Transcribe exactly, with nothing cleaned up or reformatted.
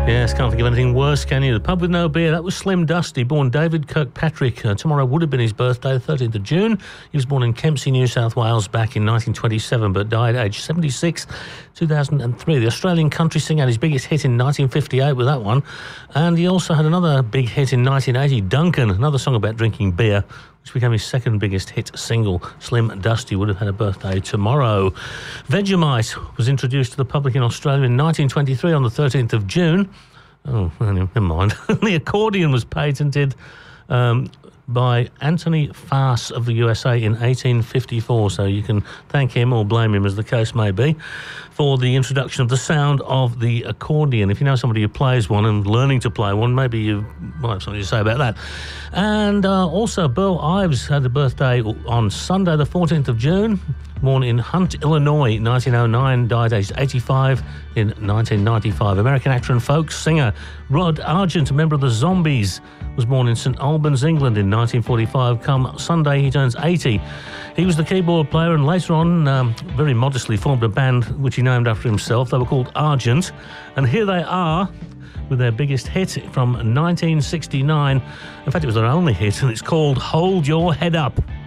Yes, can't think of anything worse, can you? The Pub with No Beer, that was Slim Dusty, born David Kirkpatrick. Uh, tomorrow would have been his birthday, the thirteenth of June. He was born in Kempsey, New South Wales back in nineteen twenty-seven, but died aged seventy-six, two thousand three. The Australian country singer had his biggest hit in nineteen fifty-eight with that one. And he also had another big hit in nineteen eighty, Duncan, another song about drinking beer, which became his second biggest hit single. Slim Dusty would have had a birthday tomorrow. Vegemite was introduced to the public in Australia in nineteen twenty-three on the thirteenth of June. Oh, never mind. The accordion was patented um, by Anthony Farce of the U S A in eighteen fifty-four, so you can thank him or blame him, as the case may be, for the introduction of the sound of the accordion. If you know somebody who plays one and learning to play one, maybe you might have something to say about that. And uh, also, Burl Ives had a birthday on Sunday, the fourteenth of June. Born in Hunt, Illinois, nineteen oh nine, died aged eighty-five in nineteen ninety-five. American actor and folk singer Rod Argent, a member of the Zombies, was born in St Albans, England in nineteen forty-five. Come Sunday, he turns eighty. He was the keyboard player and later on, um, very modestly, formed a band which he named after himself. They were called Argent. And here they are with their biggest hit from nineteen sixty-nine. In fact, it was their only hit, and it's called Hold Your Head Up.